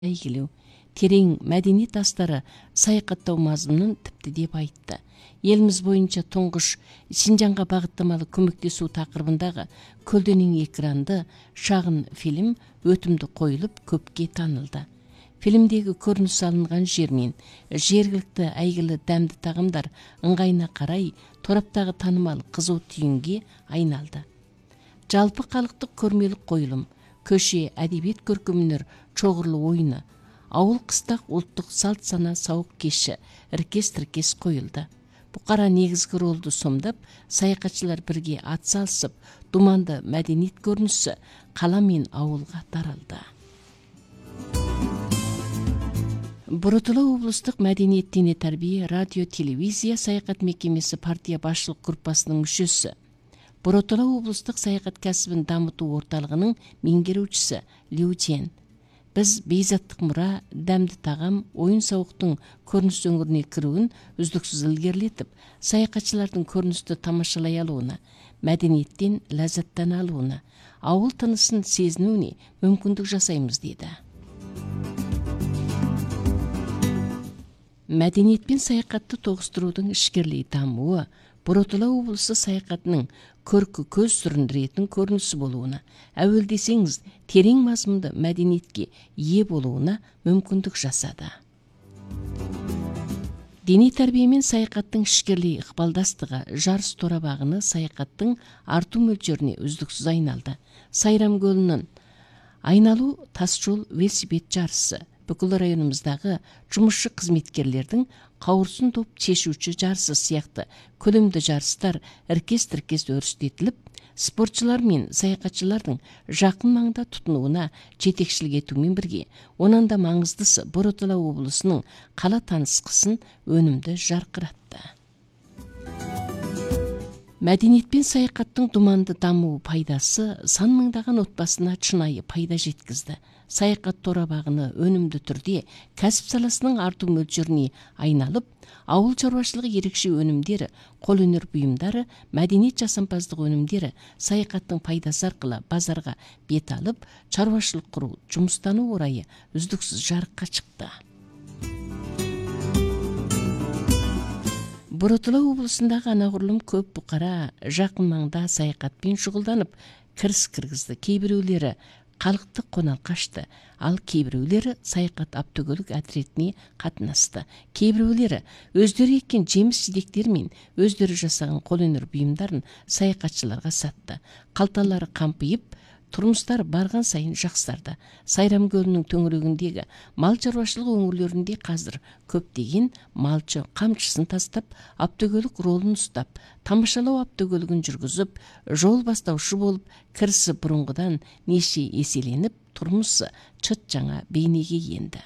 әйгілеу, терең мәдениет астары саяхаттау мазмұнын тіпті деп айтты. Еліміз бойынша тұңғыш Синжанға бағыттамалы көмектесу тақырыбындағы көлденең экранды шағын фильм өтімді қойылып көпке танылды. Фильмдегі көрініс алынған жермен жергілікті әйгілі дәмді тағамдар ыңғайына қарай тораптағы танымал қызу түйінге айналды. Жалпы халықтық көрмелік қойылым, көше әдебиет көркемөнөр чоғырлы ойыны, ауыл қыстақ ұлттық салт сана сауық кеші іркес-тіркес қойылды. Бұқара негізгі ролды сомдап, саяхатшылар бірге атсалысып, думанды мәдениет көрінісі қала мен ауылға таралды. Боротала облыстық мәдениет дене тәрбие радио телевизия саяхат мекемесі партия басшылық группасының мүшесі, Боротала облыстық саяхат кәсібін дамыту орталығының меңгерушісі Лю Чен. Біз бейзаттық мұра, дәмді тағам, ойын-сауықтың көрініс өңіріне кіруін үздіксіз ілгерілетіп, саяхатшылардың көріністі тамашалай алуына, мәдениеттен ләззаттана алуына, ауыл тынысын сезінуіне мүмкіндік жасаймыз деді. Мәдениетпен саяхатты тоғыстырудың ішкерлей дамуы Боротала облысы саяхатының көркі көз сүріндіретін көрінісі болуына, әуел десеңіз терең мазмұнды мәдениетке ие болуына мүмкіндік жасады. Дене тәрбие мен саяхаттың ішкерлей ықпалдастығы жарыс торабағыны саяхаттың арту мөлшеріне үздіксіз айналды. Сайрам көлінің айналу тасжол велосипед жарысы бүкіл районымыздағы жұмысшы қызметкерлердің қауырсын топ шешуші жарысы сияқты көлемді жарыстар іркес-тіркес өрістетіліп, спортшылар мен саяхатшылардың жақын маңда тұтынуына жетекшілік етумен бірге, онан да маңыздысы Боротала облысының қала танысқысын өнімді жарқыратты. Мәдениетпен саяхаттың думанды дамуы пайдасы сан мыңдаған отбасына шынайы пайда жеткізді. Саяхат торабағыны өнімді түрде кәсіп саласының арту мөлшеріне айналып, ауыл шаруашылығы ерекше өнімдері, қолөнер бұйымдары, мәдениет жасампаздық өнімдері саяхаттың пайдасы арқылы базарға бет алып, шаруашылық құру, жұмыстану орайы үздіксіз жарыққа шықты. Боротала облысындағы анағұрлым көп бұқара жақын маңда саяхатпен шұғылданып, кіріс кіргізді. Кейбіреулері халықты қоналқашты, ал кейбіреулері саяхат автокөлік әтіретіне қатынасты. Кейбіреулері өздері еккен жеміс жидектер мен өздері жасаған қолөнер бұйымдарын саяхатшыларға сатты. Қалталары қампиып, тұрмыстар барған сайын жақсарды. Сайрам көлінің төңірегіндегі мал шаруашылығы өңірлерінде қазір көптеген малшы қамшысын тастап, автокөлік ролын ұстап, тамашалау автокөлігін жүргізіп, жол бастаушы болып, кірісі бұрынғыдан неше еселеніп, тұрмысы чыт жаңа бейнеге енді.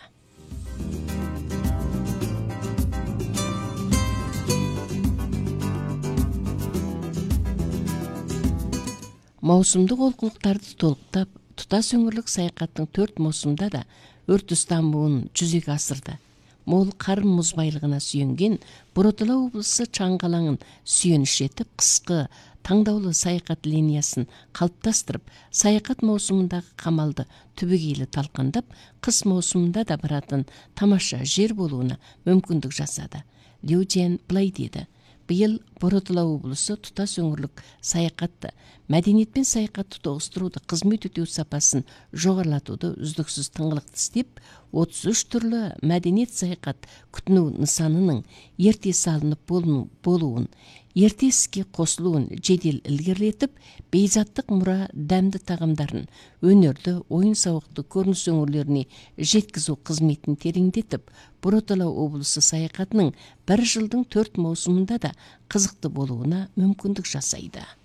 Маусымдық олқылықтарды толықтап, тұтас өңірлік саяхаттың 4 маусымда да өртіс дамуын жүзеге асырды. Мол қарын мұз байлығына сүйенген Боротала облысы Чаңғалаңын сүйеніш етіп, қысқы таңдаулы саяхат линиясын қалыптастырып, саяхат маусымындағы қамалды түбегейлі талқандап, қыс маусымында да баратын тамаша жер болуына мүмкіндік жасады. Лю Чен былай деді: биыл Боротала облысы тұтас өңірлік саяхатты, мәдениетпен саяхатты тоғыстыруды, қызмет өтеу сапасын жоғарлатуды үздіксіз тыңғылықты істеп, 33 түрлі мәдениет саяхат күтіну нысанының ерте салынып болуын, ерте іске қосылуын жедел ілгерілетіп, бейзаттық мұра, дәмді тағамдарын, өнерді, ойын-сауықты көрініс өңірлеріне жеткізу қызметін тереңдетіп, Боротала облысы саяхатының 1 жылдың 4 маусымында да қызықты болуына мүмкіндік жасайды.